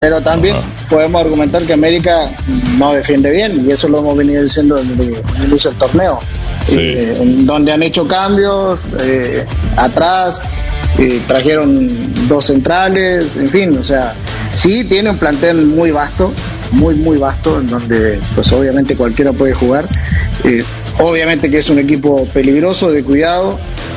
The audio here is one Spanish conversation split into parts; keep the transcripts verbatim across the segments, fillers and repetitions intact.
Pero también uh-huh. podemos argumentar que América no defiende bien, y eso lo hemos venido diciendo desde el inicio del torneo. Sí. Eh, en donde han hecho cambios, eh, atrás, eh, trajeron dos centrales, en fin, o sea, sí tiene un plantel muy vasto, muy, muy vasto, en donde pues obviamente cualquiera puede jugar. Eh, obviamente que es un equipo peligroso, de cuidado,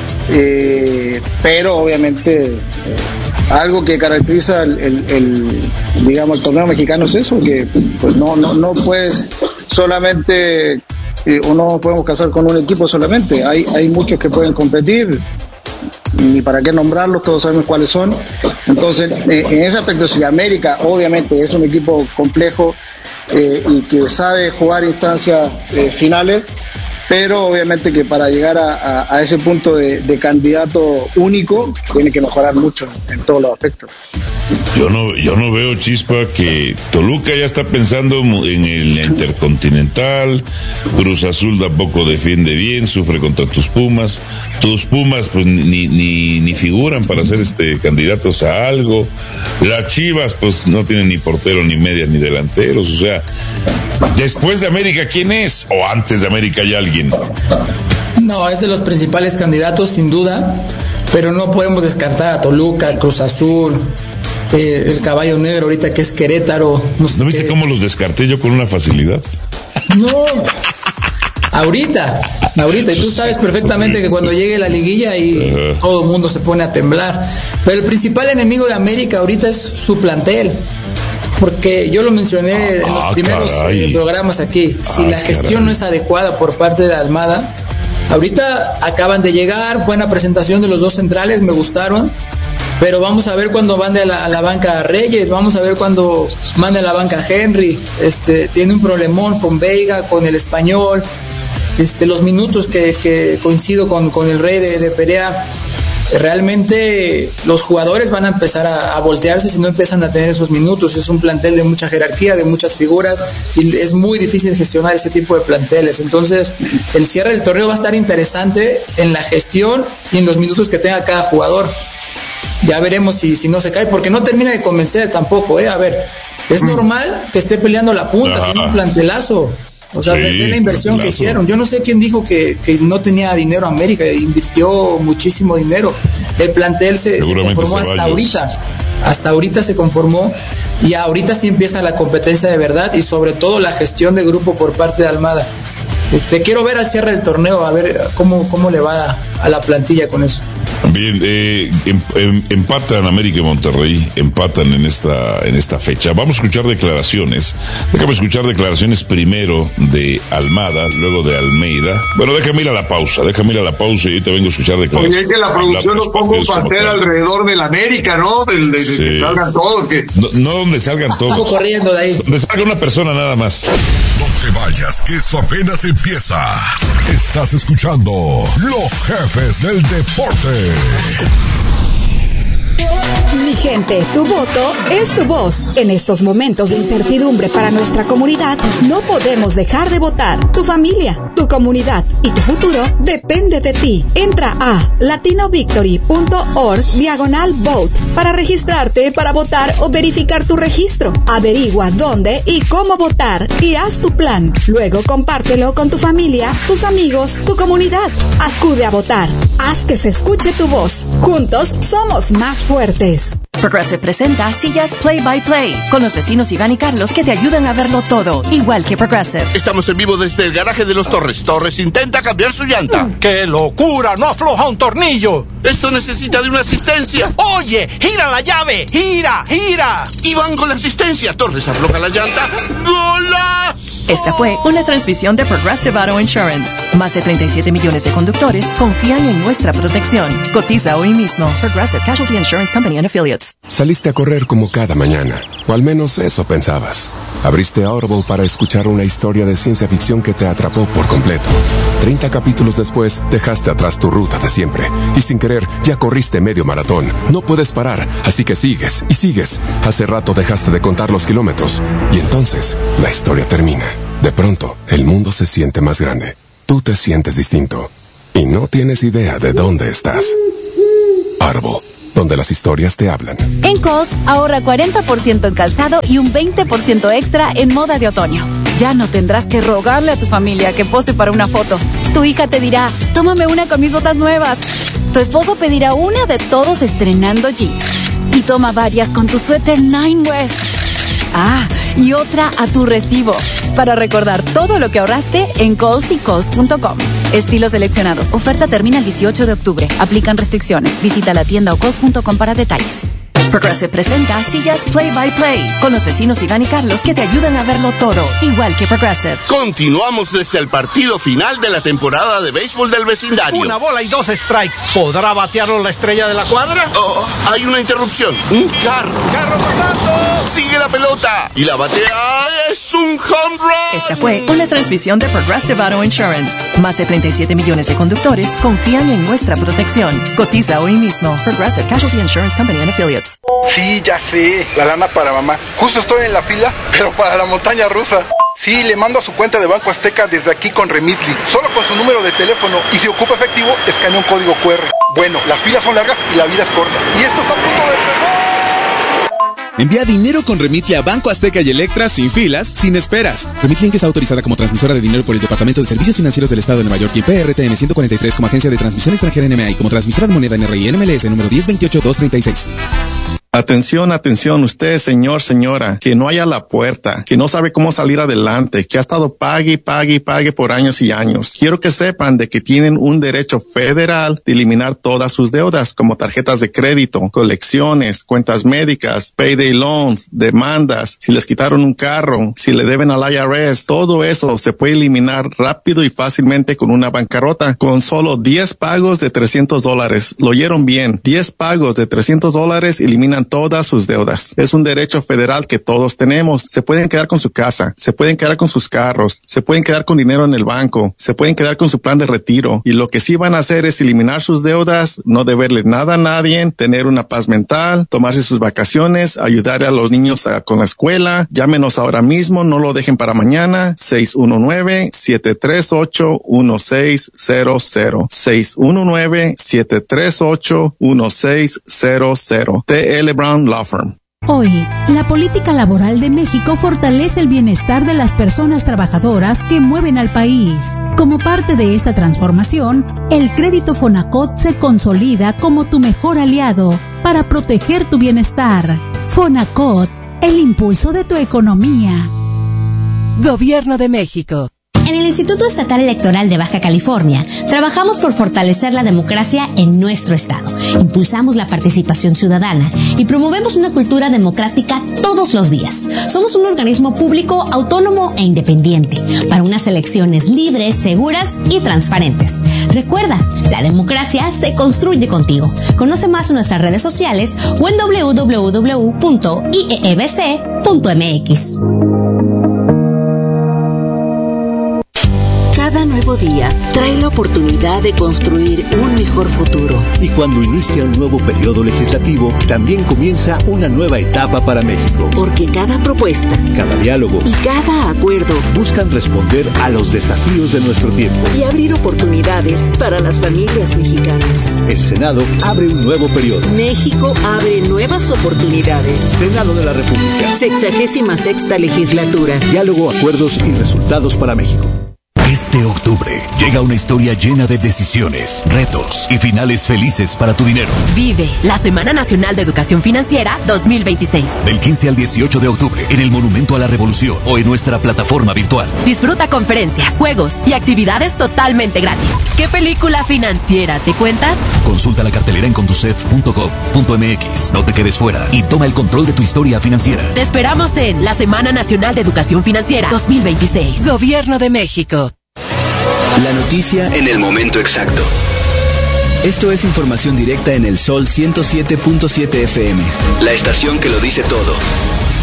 eh, pero obviamente... Eh, algo que caracteriza el, el, el digamos el torneo mexicano es eso, que pues no no no puedes solamente eh, o no podemos casar con un equipo solamente, hay hay muchos que pueden competir, ni para qué nombrarlos, todos sabemos cuáles son. Entonces eh, en ese aspecto, si América obviamente es un equipo complejo eh, y que sabe jugar instancias eh, finales, pero obviamente que para llegar a, a, a ese punto de, de candidato único tiene que mejorar mucho en, en todos los aspectos. Yo no, yo no veo, Chispa, que Toluca ya está pensando en el Intercontinental, Cruz Azul tampoco defiende bien, sufre contra tus Pumas, tus Pumas pues ni, ni, ni figuran para ser este candidatos a algo, las Chivas pues no tienen ni portero, ni medias, ni delanteros, o sea, después de América, ¿quién es? ¿O antes de América hay alguien? No, es de los principales candidatos sin duda, pero no podemos descartar a Toluca, al Cruz Azul, eh, el Caballo Negro ahorita que es Querétaro. No, sé ¿No viste qué. Cómo los descarté yo con una facilidad? No, ahorita, ahorita, y tú sabes perfectamente que cuando llegue la liguilla y uh-huh. todo el mundo se pone a temblar, pero el principal enemigo de América ahorita es su plantel. Porque yo lo mencioné en los ah, primeros eh, programas aquí, si ah, la gestión caray. no es adecuada por parte de Almada, ahorita acaban de llegar, buena presentación de los dos centrales, me gustaron, pero vamos a ver cuando mande a la, a la banca a Reyes, vamos a ver cuando mande a la banca a Henry, este, tiene un problemón con Veiga, con el Español, este, los minutos que, que coincido con, con el Rey de, de Perea. Realmente los jugadores van a empezar a, a voltearse si no empiezan a tener esos minutos. Es un plantel de mucha jerarquía, de muchas figuras, y es muy difícil gestionar ese tipo de planteles. Entonces el cierre del torneo va a estar interesante en la gestión y en los minutos que tenga cada jugador. Ya veremos si, si no se cae, porque no termina de convencer tampoco, ¿eh? A ver, es normal que esté peleando la punta, Ajá. tiene un plantelazo. O sea, sí, de la inversión que hicieron. Yo no sé quién dijo que, que no tenía dinero América, invirtió muchísimo dinero. El plantel se, se conformó hasta ahorita. Hasta ahorita se conformó y ahorita sí empieza la competencia de verdad y sobre todo la gestión de grupo por parte de Almada. Este, quiero ver al cierre del torneo, a ver cómo, cómo le va a, a la plantilla con eso. Bien, eh, em, em, empatan América y Monterrey, empatan en esta en esta fecha. Vamos a escuchar declaraciones. Déjame escuchar declaraciones primero de Almada, luego de Almeida. Bueno, déjame ir a la pausa, déjame ir a la pausa y yo te vengo a escuchar declaraciones. Oye, que la producción nos ponga un pastel alrededor del América, ¿no? Del, de, de, sí. Que salgan todos. Que... No, no donde salgan todos. Estamos corriendo de ahí. Donde salga una persona nada más. No te vayas, que esto apenas empieza. Estás escuchando Los Jefes del Deporte. Mi gente, tu voto es tu voz. En estos momentos de incertidumbre para nuestra comunidad, no podemos dejar de votar. Tu familia, tu comunidad y tu futuro depende de ti. Entra a latinovictory.org diagonal vote para registrarte para votar o verificar tu registro. Averigua dónde y cómo votar y haz tu plan. Luego compártelo con tu familia, tus amigos, tu comunidad. Acude a votar. Haz que se escuche tu voz. Juntos somos más fuertes. Progressive presenta Sillas Play by Play con los vecinos Iván y Carlos que te ayudan a verlo todo, igual que Progressive. Estamos en vivo desde el garaje de los Torres. Torres intenta cambiar su llanta. ¡Qué locura! ¡No afloja un tornillo! Esto necesita de una asistencia. ¡Oye! ¡Gira la llave! ¡Gira! ¡Gira! Iván con la asistencia. Torres afloja la llanta. ¡Golazo! Esta fue una transmisión de Progressive Auto Insurance. Más de treinta y siete millones de conductores confían en nuestra protección. Cotiza hoy mismo. Progressive Casualty Insurance Company and Affiliates. Saliste a correr como cada mañana, o al menos eso pensabas. Abriste Audible para escuchar una historia de ciencia ficción que te atrapó por completo. Treinta capítulos después, dejaste atrás tu ruta de siempre, y sin querer, ya corriste medio maratón. No puedes parar, así que sigues y sigues. Hace rato dejaste de contar los kilómetros, y entonces, la historia termina. De pronto, el mundo se siente más grande. Tú te sientes distinto, y no tienes idea de dónde estás. Audible. donde las historias te hablan. En Kohl's, ahorra cuarenta por ciento en calzado y un veinte por ciento extra en moda de otoño. Ya no tendrás que rogarle a tu familia que pose para una foto. Tu hija te dirá, tómame una con mis botas nuevas. Tu esposo pedirá una de todos estrenando jeans. Y toma varias con tu suéter Nine West. Ah, y otra a tu recibo. Para recordar todo lo que ahorraste en Kohl's y Kohl's punto com. Estilos seleccionados. Oferta termina el dieciocho de octubre. Aplican restricciones. Visita la tienda o Kohl's punto com para detalles. Progressive presenta sillas Play by Play con los vecinos Iván y Carlos que te ayudan a verlo todo, igual que Progressive. Continuamos desde el partido final de la temporada de béisbol del vecindario. Una bola y dos strikes. ¿Podrá batearlo la estrella de la cuadra? Oh, hay una interrupción. Un carro. ¡Carro pasando! Sigue la pelota y la batea es un home run. Esta fue una transmisión de Progressive Auto Insurance. Más de treinta y siete millones de conductores confían en nuestra protección. Cotiza hoy mismo. Progressive Casualty Insurance Company and Affiliates. Sí, ya sé, la lana para mamá. Justo estoy en la fila, pero para la montaña rusa. Sí, le mando a su cuenta de Banco Azteca desde aquí con Remitly, solo con su número de teléfono, y si ocupa efectivo, escanea un código cu erre. Bueno, las filas son largas y la vida es corta. Y esto está a punto de empezar. Envía dinero con Remitly a Banco Azteca y Electra sin filas, sin esperas. Remitly está autorizada como transmisora de dinero por el Departamento de Servicios Financieros del Estado de Nueva York y P R T N ciento cuarenta y tres como agencia de transmisión extranjera N M A y como transmisora de moneda N R I N M L S número diez veintiocho dos treinta y seis. Atención, atención, usted, señor, señora, que no haya la puerta, que no sabe cómo salir adelante, que ha estado pague, pague, pague por años y años. Quiero que sepan de que tienen un derecho federal de eliminar todas sus deudas, como tarjetas de crédito, colecciones, cuentas médicas, payday loans, demandas, si les quitaron un carro, si le deben al I R S, todo eso se puede eliminar rápido y fácilmente con una bancarrota, con solo diez pagos de trescientos dólares. Lo oyeron bien, diez pagos de trescientos dólares eliminan todas sus deudas. Es un derecho federal que todos tenemos. Se pueden quedar con su casa, se pueden quedar con sus carros, se pueden quedar con dinero en el banco, se pueden quedar con su plan de retiro. Y lo que sí van a hacer es eliminar sus deudas, no deberle nada a nadie, tener una paz mental, tomarse sus vacaciones, ayudar a los niños a, con la escuela. Llámenos ahora mismo, no lo dejen para mañana. seis uno nueve, siete tres ocho, uno seis cero cero. seis uno nueve, siete tres ocho, uno seis cero cero. T L Brown Law Firm. Hoy, la política laboral de México fortalece el bienestar de las personas trabajadoras que mueven al país. Como parte de esta transformación, el crédito Fonacot se consolida como tu mejor aliado para proteger tu bienestar. Fonacot, el impulso de tu economía. Gobierno de México. En el Instituto Estatal Electoral de Baja California, trabajamos por fortalecer la democracia en nuestro estado. Impulsamos la participación ciudadana y promovemos una cultura democrática todos los días. Somos un organismo público, autónomo e independiente para unas elecciones libres, seguras y transparentes. Recuerda, la democracia se construye contigo. Conoce más en nuestras redes sociales o en doble u doble u doble u punto i e e b c punto m x. Cada nuevo día trae la oportunidad de construir un mejor futuro. Y cuando inicia un nuevo periodo legislativo, también comienza una nueva etapa para México. Porque cada propuesta, cada diálogo y cada acuerdo buscan responder a los desafíos de nuestro tiempo y abrir oportunidades para las familias mexicanas. El Senado abre un nuevo periodo. México abre nuevas oportunidades. Senado de la República. Sexagésima sexta legislatura. Diálogo, acuerdos y resultados para México. Este octubre llega una historia llena de decisiones, retos y finales felices para tu dinero. Vive la Semana Nacional de Educación Financiera dos mil veintiséis. Del quince al dieciocho de octubre en el Monumento a la Revolución o en nuestra plataforma virtual. Disfruta conferencias, juegos y actividades totalmente gratis. ¿Qué película financiera te cuentas? Consulta la cartelera en conducef punto gov punto m x. No te quedes fuera y toma el control de tu historia financiera. Te esperamos en la Semana Nacional de Educación Financiera dos mil veintiséis. Gobierno de México. La noticia en el momento exacto. Esto es información directa en el Sol ciento siete punto siete F M. La estación que lo dice todo. Una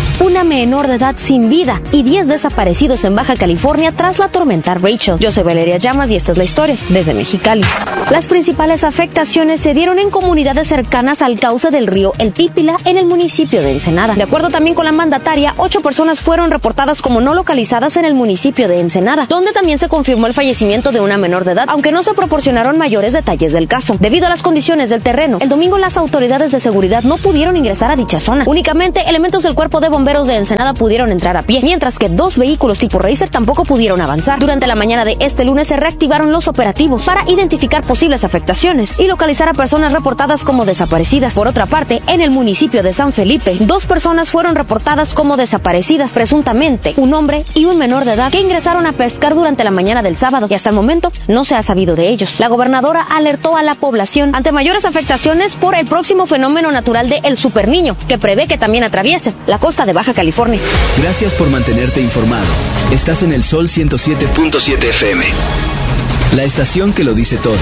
una menor de edad sin vida y diez desaparecidos en Baja California tras la tormenta Rachel. Yo soy Valeria Llamas y esta es la historia desde Mexicali. Las principales afectaciones se dieron en comunidades cercanas al cauce del río El Pípila en el municipio de Ensenada. De acuerdo también con la mandataria, ocho personas fueron reportadas como no localizadas en el municipio de Ensenada, donde también se confirmó el fallecimiento de una menor de edad, aunque no se proporcionaron mayores detalles del caso. Debido a las condiciones del terreno, el domingo las autoridades de seguridad no pudieron ingresar a dicha zona. Únicamente elementos del Cuerpo de Bomberos de Ensenada pudieron entrar a pie, mientras que dos vehículos tipo Racer tampoco pudieron avanzar. Durante la mañana de este lunes se reactivaron los operativos para identificar posibles afectaciones y localizar a personas reportadas como desaparecidas. Por otra parte, en el municipio de San Felipe, dos personas fueron reportadas como desaparecidas, presuntamente un hombre y un menor de edad que ingresaron a pescar durante la mañana del sábado y hasta el momento no se ha sabido de ellos. La gobernadora alertó a la población ante mayores afectaciones por el próximo fenómeno natural de El Superniño, que prevé que también atraviese la costa de Baja California. Gracias por mantenerte informado. Estás en el Sol ciento siete punto siete F M, la estación que lo dice todo.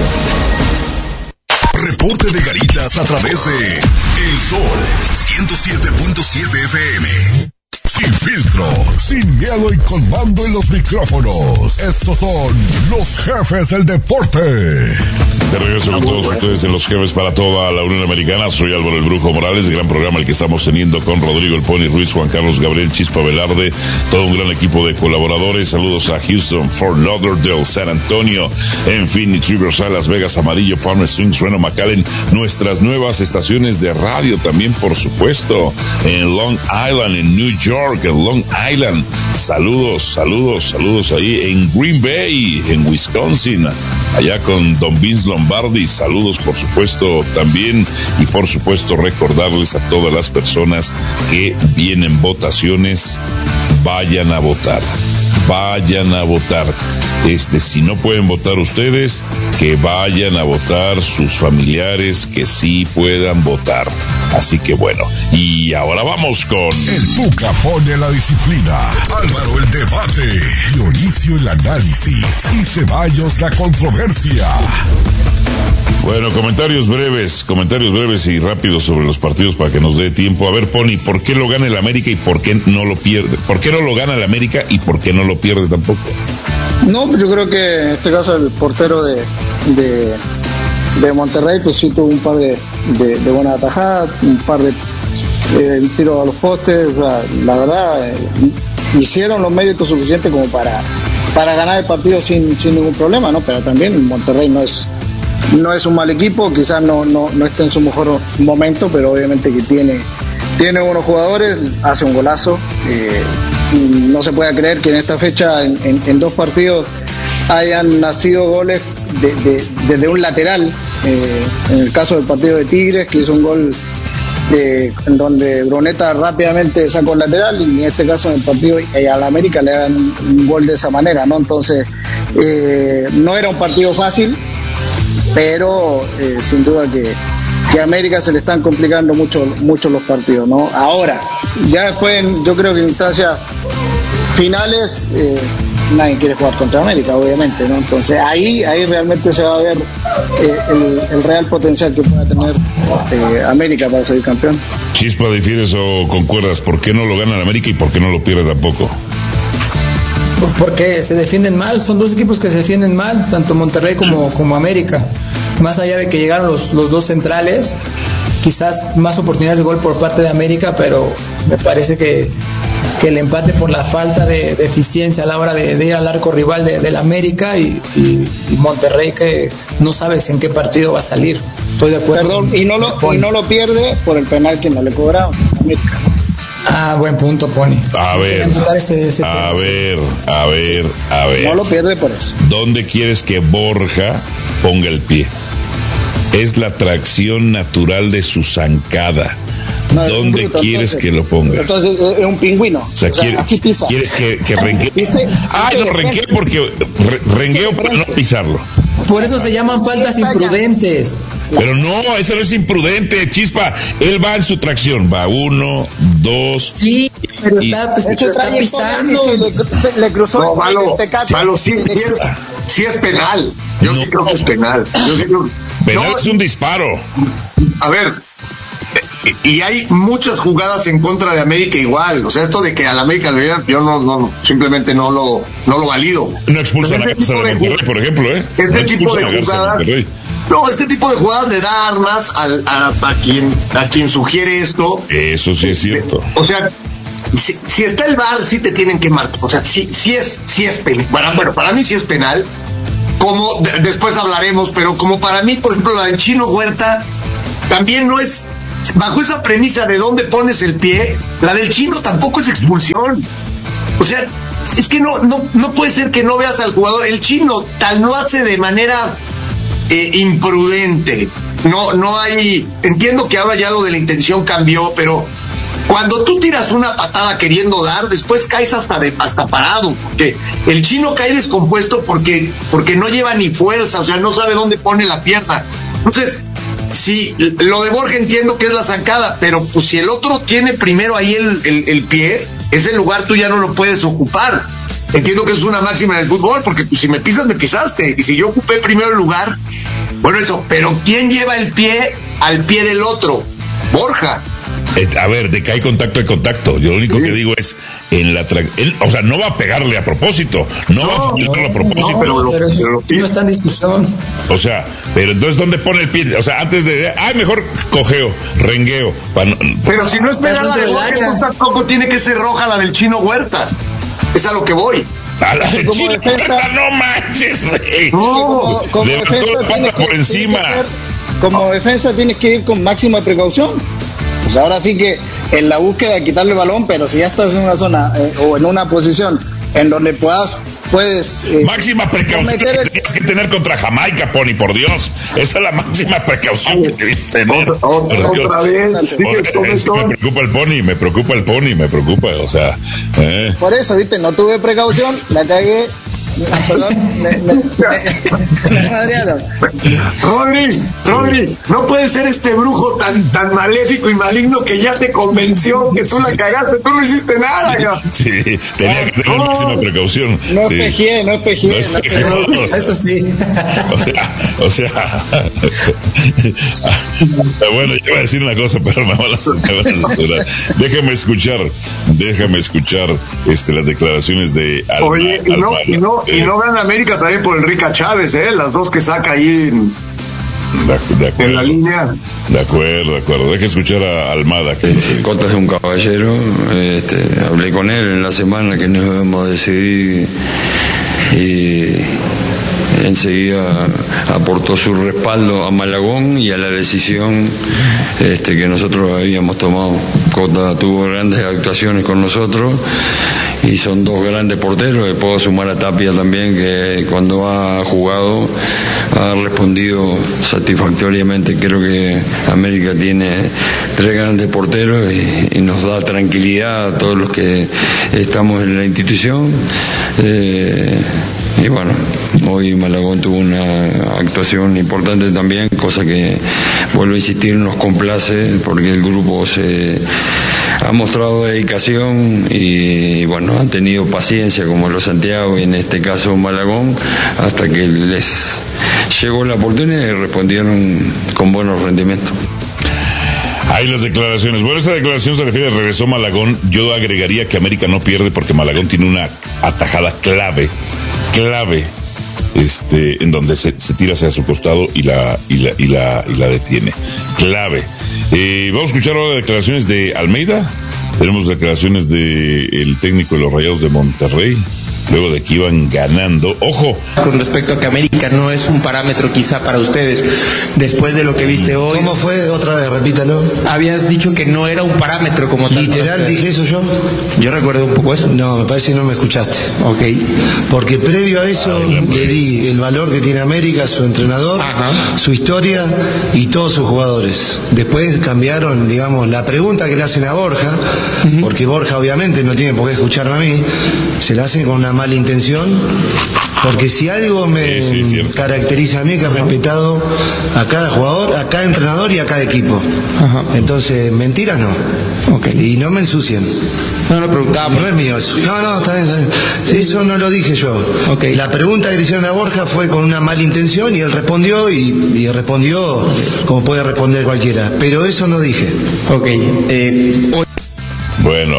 Reporte de Garitas a través de El Sol ciento siete punto siete F M. Sin filtro, sin miedo y con mando en los micrófonos. Estos son los jefes del deporte. De regreso con todos ustedes en Los Jefes para toda la Unión Americana. Soy Álvaro el Brujo Morales, gran programa el que estamos teniendo con Rodrigo el Pony Ruiz, Juan Carlos Gabriel Chispa Velarde, todo un gran equipo de colaboradores. Saludos a Houston, Fort Lauderdale, San Antonio, en Phoenix, Riverside, Las Vegas, Amarillo, Palm Springs, Reno, McAllen, nuestras nuevas estaciones de radio también, por supuesto, en Long Island, en New York, en Long Island. Saludos, saludos, saludos ahí en Green Bay, en Wisconsin, allá con Don Vince Lombardi. Saludos, por supuesto, también, y por supuesto recordarles a todas las personas que vienen votaciones, vayan a votar. Vayan a votar. Este, si no pueden votar ustedes, que vayan a votar sus familiares que sí puedan votar. Así que bueno, y ahora vamos con... El Tuca pone la disciplina, Álvaro el debate, Dionisio el análisis y Ceballos la controversia. Bueno, comentarios breves, comentarios breves y rápidos sobre los partidos para que nos dé tiempo. A ver, Pony, ¿por qué lo gana el América y por qué no lo pierde? ¿Por qué no lo gana el América y por qué no lo pierde tampoco? No, pues yo creo que en este caso el portero de, de, de Monterrey pues sí tuvo un par de, de, de buenas atajadas, un par de eh, tiros a los postes. O sea, la verdad, eh, hicieron los méritos suficientes como para, para ganar el partido sin, sin ningún problema, ¿no? Pero también Monterrey no es no es un mal equipo, quizás no, no, no esté en su mejor momento, pero obviamente que tiene, tiene buenos jugadores, hace un golazo. Eh, no se puede creer que en esta fecha, en, en, en dos partidos, hayan nacido goles de, de, desde un lateral. Eh, en el caso del partido de Tigres, que hizo un gol de, en donde Bruneta rápidamente sacó el lateral, y en este caso en el partido eh, al América le dan un, un gol de esa manera, ¿no? Entonces, eh, no era un partido fácil, pero eh, sin duda que, que a América se le están complicando mucho, mucho los partidos, ¿no? Ahora, ya después, yo creo que en instancias finales, eh, nadie quiere jugar contra América, obviamente, ¿no? Entonces ahí, ahí realmente se va a ver eh, el, el real potencial que pueda tener eh, América para ser campeón. Chispa, ¿difieres o concuerdas? ¿Por qué no lo gana el América y por qué no lo pierde tampoco? Pues porque se defienden mal, son dos equipos que se defienden mal, tanto Monterrey como, como América. Más allá de que llegaron los, los dos centrales, quizás más oportunidades de gol por parte de América, pero me parece que, que el empate por la falta de, de eficiencia a la hora de, de ir al arco rival de, del América y, y, y Monterrey, que no sabes en qué partido va a salir. Estoy de acuerdo. Perdón, y no lo, y no lo pierde por el penal que no le cobraron a América. Ah, buen punto, Pony. A ver, ese, ese a tema, ver, sí. a ver, a ver. No lo pierde por eso. ¿Dónde quieres que Borja ponga el pie? Es la tracción natural de su zancada. No, ¿dónde bruto, quieres entonces, que lo pongas? Entonces es un pingüino. O sea, o sea quiere, así pisa. ¿Quieres que, que rengue? Ah, no, rengué porque re, rengueo para no pisarlo. Por eso se llaman faltas imprudentes. Pero no, eso no es imprudente, Chispa. Él va en su tracción, va uno, dos. Sí, pero y, está, pues, está pisando. Se le, se le cruzó. No, malo, malo sí, sí, es, sí es penal. Yo no, sí creo que es penal. Yo sí creo, penal no, es un disparo. A ver, y hay muchas jugadas en contra de América igual. O sea, esto de que al América le yo no, no, simplemente no lo, no lo valido. No expulsan a Garza de Monterrey, por ejemplo, ¿eh? Este no tipo de jugadas. No, este tipo de jugadas le da armas al, a, a quien a quien sugiere esto. Eso sí es cierto. O sea, si, si está el V A R, sí te tienen que marcar. O sea, sí, sí es, sí es penal. Bueno, bueno, para mí sí es penal. Como de, después hablaremos, pero como para mí, por ejemplo, la del Chino Huerta también no es. Bajo esa premisa de dónde pones el pie, la del Chino tampoco es expulsión. O sea, es que no, no, no puede ser que no veas al jugador. El Chino tal lo hace de manera eh, imprudente. No, no hay. Entiendo que ahora ya lo de la intención cambió, pero cuando tú tiras una patada queriendo dar, después caes hasta de, hasta parado, porque el Chino cae descompuesto porque, porque no lleva ni fuerza, o sea, no sabe dónde pone la pierna. Entonces, sí, lo de Borja entiendo que es la zancada, pero pues si el otro tiene primero ahí el, el, el pie, ese lugar tú ya no lo puedes ocupar. Entiendo que es una máxima en el fútbol, porque pues, si me pisas, me pisaste, y si yo ocupé primero el lugar, bueno, eso, pero ¿quién lleva el pie al pie del otro? Borja. Eh, a ver, de que hay contacto, hay contacto. Yo lo único sí. que digo es, en la tra- él, o sea, no va a pegarle a propósito, no, no va a pegarle no, a propósito. No, pero, pero, eso, pero no está en discusión. O sea, pero entonces, ¿dónde pone el pie? O sea, antes de, ay, mejor cojeo, rengueo. No, pero si no es penal la del Huerta, tampoco tiene que ser roja la del Chino Huerta. Es a lo que voy. A la del Chino Huerta, no manches, güey. No, como, como defensa tienes por que, encima. Que ser, como defensa tienes que ir con máxima precaución. Pues ahora sí que en la búsqueda de quitarle el balón, pero si ya estás en una zona eh, o en una posición en donde puedas, puedes... Eh, máxima precaución que el... tienes que tener contra Jamaica, Pony, por Dios. Esa es la máxima precaución que debes tener. Otra, otra, otra vez. Es que me preocupa el Pony, me preocupa el Pony, me preocupa, o sea... Eh. Por eso, viste, no tuve precaución, la cagué... Perdón, me, me, me, Adriano. Rodri, Rodri, no puede ser este brujo tan, tan maléfico y maligno que ya te convenció que tú la cagaste, tú no hiciste nada, ya. Sí, tenía que tener no, máxima precaución. No sí. espejé, no espejé. No espejé, no, no, eso sí. O sea, o sea. Bueno, yo iba a decir una cosa, pero me van a censurar. Déjame escuchar, déjame escuchar este, las declaraciones de Alma. Oye, y no, y no. Y no gana América también por Enrique Chávez, ¿eh? Las dos que saca ahí en, de, de acuerdo, en la línea. De acuerdo, de acuerdo. Deja escuchar a Almada. Que eh, Cota es un caballero. Este, hablé con él en la semana que nos íbamos a decidir y enseguida aportó su respaldo a Malagón y a la decisión este, que nosotros habíamos tomado. Cota tuvo grandes actuaciones con nosotros y son dos grandes porteros. Le puedo sumar a Tapia también, que cuando ha jugado ha respondido satisfactoriamente. Creo que América tiene tres grandes porteros y, y nos da tranquilidad a todos los que estamos en la institución. Eh, y bueno, hoy Malagón tuvo una actuación importante también, cosa que, vuelvo a insistir, nos complace porque el grupo se ha mostrado dedicación y bueno, han tenido paciencia como los Santiago y en este caso Malagón, hasta que les llegó la oportunidad y respondieron con buenos rendimientos. Hay las declaraciones. Bueno, esta declaración se refiere a regresó Malagón. Yo agregaría que América no pierde porque Malagón tiene una atajada clave, clave, este, en donde se, se tira hacia su costado y la, y la, y la, y la detiene. Clave. Eh, vamos a escuchar ahora declaraciones de Almeida. Tenemos declaraciones de el técnico de los Rayados de Monterrey, luego de que iban ganando. ¡Ojo! Con respecto a que América no es un parámetro quizá para ustedes, después de lo que viste hoy. ¿Cómo fue? Otra vez, repítalo. Habías dicho que no era un parámetro como tal. ¿Literal dije eso yo? Yo recuerdo un poco eso. No, me parece que no me escuchaste. Ok. Porque previo a eso le di el valor que tiene América, su entrenador, Ajá. su historia y todos sus jugadores. Después cambiaron, digamos, la pregunta que le hacen a Borja, uh-huh. porque Borja obviamente no tiene por qué escucharme a mí, se la hacen con una mala intención, porque si algo me sí, sí, caracteriza a mí es que he respetado a cada jugador, a cada entrenador y a cada equipo. Ajá. Entonces, mentiras no. Okay. Y no me ensucian. No lo preguntaba. No es mío eso. No, no, está bien, está bien. Eso no lo dije yo. Okay. La pregunta que le hicieron a Borja fue con una mala intención y él respondió y, y respondió como puede responder cualquiera. Pero eso no dije. Ok. Eh, bueno.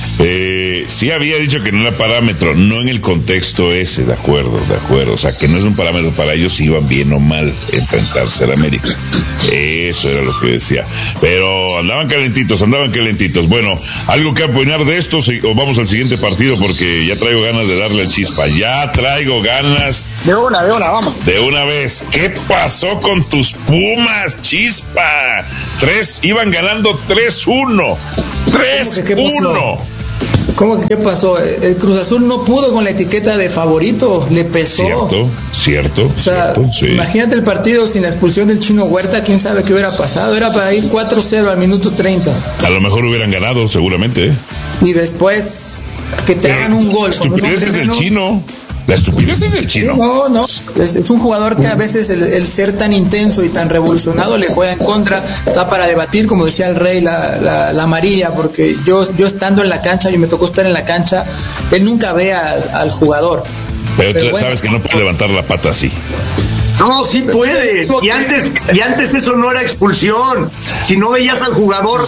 Eh, sí había dicho que no era parámetro, no en el contexto ese, de acuerdo, de acuerdo, o sea, que no es un parámetro para ellos si iban bien o mal enfrentarse al América. Eso era lo que decía. Pero andaban calentitos, andaban calentitos. Bueno, ¿algo que opinar de esto? O vamos al siguiente partido porque ya traigo ganas de darle al Chispa. Ya traigo ganas. De una, de una, vamos. De una vez. ¿Qué pasó con tus Pumas, Chispa? Tres, iban ganando tres uno. tres uno. ¿Cómo que qué pasó? El Cruz Azul no pudo con la etiqueta de favorito, le pesó. Cierto, cierto. O sea, cierto, sí. Imagínate el partido sin la expulsión del Chino Huerta, quién sabe qué hubiera pasado. Era para ir cuatro cero al minuto treinta. A lo mejor hubieran ganado, seguramente. ¿eh? Y después que te hagan un gol. Estupidez es del Chino. La estupidez es del Chino. No, no. Es, es un jugador que a veces el, el ser tan intenso y tan revolucionado le juega en contra. Está para debatir, como decía el Rey, la, la, la amarilla, porque yo, yo estando en la cancha, y me tocó estar en la cancha, él nunca ve al, al jugador. Pero, Pero tú bueno, sabes que no puede levantar la pata así. No, sí puede. Y antes, y antes eso no era expulsión. Si no veías al jugador,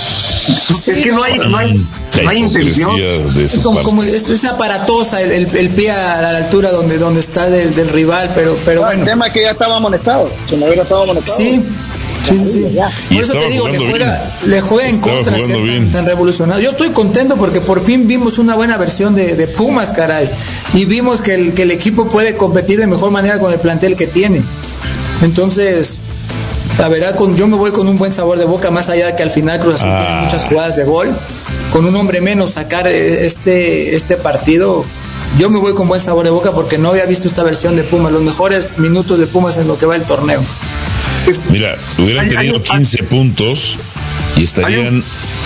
sí, es que no hay, no hay, no hay intención. Es como, como es, es aparatosa el, el, el pie a la altura donde, donde está del, del rival, pero, pero no, bueno. El tema es que ya estaba amonestado. Si no hubiera estado amonestado. Sí. Sí, sí, sí. Por eso te digo, le juega, le juega en contra ser tan, tan revolucionario. Yo estoy contento porque por fin vimos una buena versión de, de Pumas, caray. Y vimos que el, que el equipo puede competir de mejor manera con el plantel que tiene. Entonces, la verdad, con, yo me voy con un buen sabor de boca, más allá de que al final Cruz Azul ah. tiene muchas jugadas de gol. Con un hombre menos sacar este, este partido, yo me voy con buen sabor de boca porque no había visto esta versión de Pumas, los mejores minutos de Pumas en lo que va el torneo. Mira, hubieran tenido quince puntos y estarían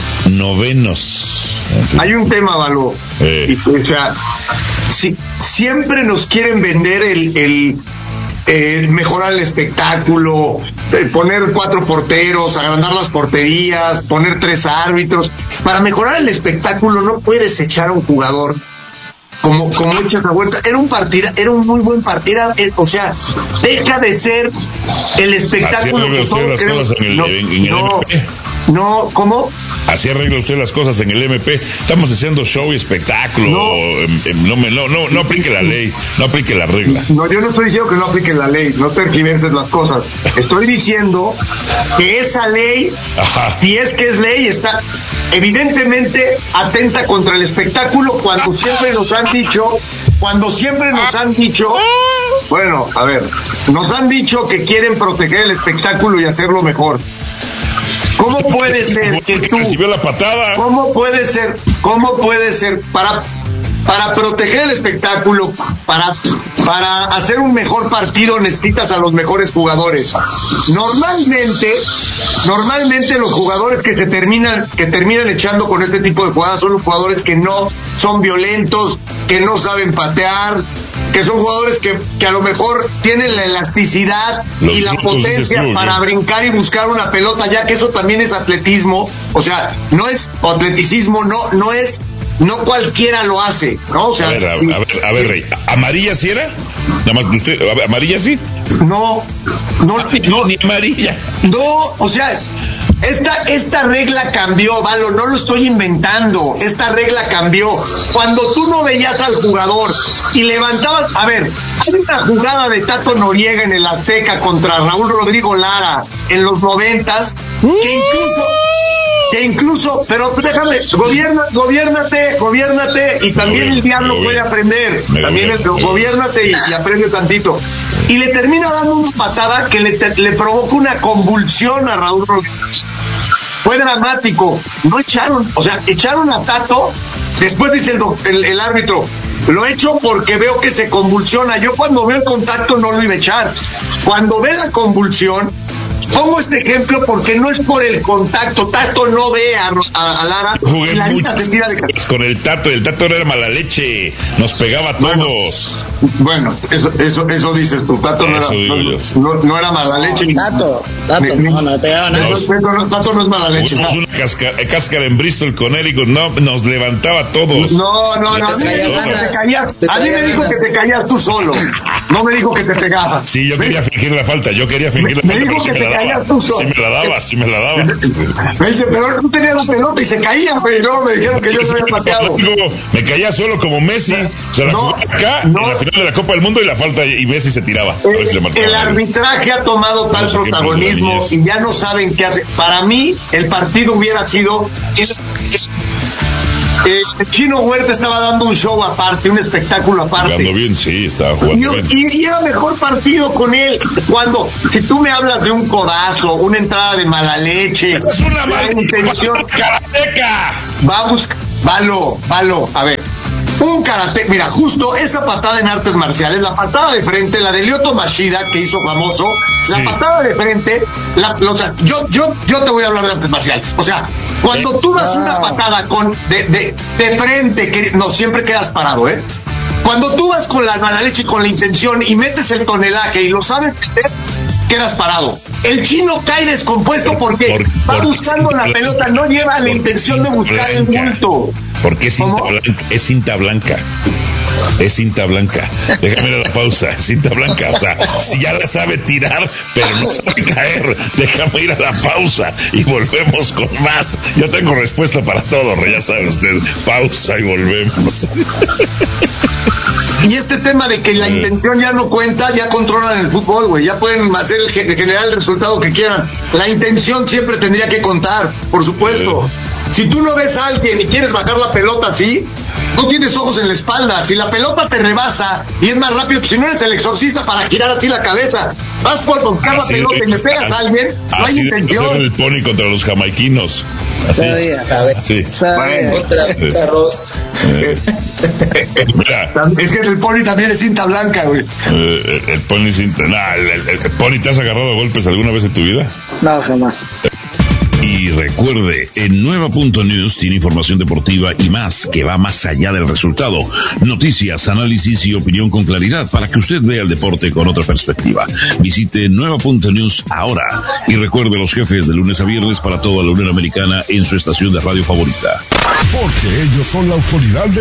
novenos. En fin. Hay un tema, Baló. Eh. O sea, si, siempre nos quieren vender el, el, el mejorar el espectáculo, el poner cuatro porteros, agrandar las porterías, poner tres árbitros. Para mejorar el espectáculo no puedes echar a un jugador como como echas a Huerta. Era un partido, era un muy buen partido, o sea, deja de ser el espectáculo que todos queremos. En el, no, en, en el no, M P. No, ¿cómo? Así arregla usted las cosas en el M P. Estamos haciendo show y espectáculo. No, no, no, no, no aplique la ley, no aplique la regla. No, yo no estoy diciendo que no aplique la ley, no tergiverses las cosas. Estoy diciendo que esa ley, Ajá. si es que es ley, está evidentemente atenta contra el espectáculo cuando siempre nos han dicho, cuando siempre nos han dicho, bueno, a ver, nos han dicho que quieren proteger el espectáculo y hacerlo mejor. ¿Cómo puede ser que tú recibió la patada? ¿Cómo puede ser? ¿Cómo puede ser para para proteger el espectáculo, para para hacer un mejor partido necesitas a los mejores jugadores? Normalmente, normalmente los jugadores que se terminan que terminan echando con este tipo de jugadas son los jugadores que no son violentos, que no saben patear, que son jugadores que, que a lo mejor tienen la elasticidad los y la potencia tú, para brincar y buscar una pelota, ya que eso también es atletismo. O sea, no es atleticismo, no, no es, no cualquiera lo hace, ¿no? O sea, a ver, a, sí, a ver, a ver, sí. Rey, ¿amarilla sí era? Nada más usted, ¿amarilla sí? No, no, no, ni amarilla. No, o sea, Esta, esta regla cambió, Valo, no lo estoy inventando. Esta regla cambió. Cuando tú no veías al jugador y levantabas, a ver, hay una jugada de Tato Noriega en el Azteca contra Raúl Rodrigo Lara en los noventas, que incluso, que incluso, pero déjame, gobierna, gobiernate, gobiernate, y también el diablo puede aprender. También el, gobiernate y, y aprende tantito. Y le termina dando una patada que le, le provoca una convulsión a Raúl Rodríguez. Fue dramático. No echaron, o sea, echaron a Tato. Después dice el, el, el árbitro, lo echo porque veo que se convulsiona. Yo cuando veo el contacto no lo iba a echar. Cuando ve la convulsión, pongo este ejemplo porque no es por el contacto. Tato no ve a, a, a Lara. Jugué la muchas de... con el Tato. El Tato no era mala leche. Nos pegaba a todos. Bueno, bueno eso, eso, eso dices tú. Tato no era, no, no, no era mala leche. Tato, Tato, ni, no, no te pegaba nada. No, Tato no es mala leche. Pusimos una cáscara, cáscara en Bristol con él y no, nos levantaba a todos. No, no, no. A mí me dijo que te caías. A mí me dijo que te caías tú solo. No me dijo que te pegaba. Sí, yo quería fingir la falta. Yo quería fingir la me, falta. Me dijo que si te caías tú solo. Si me la daba, si me la daba. Me dice, pero tú tenías la pelota y se caía, pero no, me dijeron que yo no había pateado. Me caía solo como Messi. O sea, la no, jugaba acá no. en la final de la Copa del Mundo y la falta y Messi se tiraba. A ver si le marcaba. El arbitraje ha tomado tal no sé protagonismo y ya no saben qué hacer. Para mí, el partido hubiera sido... Eh, el Chino Huerta estaba dando un show aparte, un espectáculo aparte. Jugando bien, sí, estaba jugando y, bien. Y, y era mejor partido con él. Cuando, si tú me hablas de un codazo, una entrada de mala leche, es una mala intención. ¡Karateca! Vamos, Valo, Valo, a ver. Un karate, mira, justo esa patada en artes marciales, la patada de frente, la de Lyoto Machida, que hizo famoso, sí. La patada de frente, la, o sea, yo, yo, yo te voy a hablar de artes marciales. O sea, cuando tú das una patada con de, de, de frente, que no, siempre quedas parado, ¿eh? Cuando tú vas con la mala leche y con la intención y metes el tonelaje y lo sabes meter, quedas parado. El Chino cae descompuesto porque por, va por, buscando la pelota, no lleva la intención de buscar el bulto. Porque es cinta blanca, es cinta blanca. Es cinta blanca. Déjame ir a la pausa. Es cinta blanca. O sea, si ya la sabe tirar, pero no sabe caer, déjame ir a la pausa y volvemos con más. Yo tengo respuesta para todo, ya sabe usted. Pausa y volvemos. Y este tema de que la intención ya no cuenta, ya controlan el fútbol, güey. Ya pueden hacer el general el resultado que quieran. La intención siempre tendría que contar, por supuesto. Eh. Si tú no ves a alguien y quieres bajar la pelota así, no tienes ojos en la espalda. Si la pelota te rebasa y es más rápido, si no eres el exorcista para girar así la cabeza, vas por buscar la pelota y le pegas a alguien, no hay intención. Hacer el pony contra los jamaiquinos. Así. Así. Bueno, otra vez arroz. Eh, Mira, es que el pony también es cinta blanca, güey. Eh, el, el pony cinta. Nah, el, el, el pony, ¿te has agarrado a golpes alguna vez en tu vida? No, jamás. Y recuerde, en Nueva punto news tiene información deportiva y más que va más allá del resultado. Noticias, análisis y opinión con claridad para que usted vea el deporte con otra perspectiva. Visite Nueva punto news ahora y recuerde los jefes de lunes a viernes para toda la Unión Americana en su estación de radio favorita. Porque ellos son la autoridad de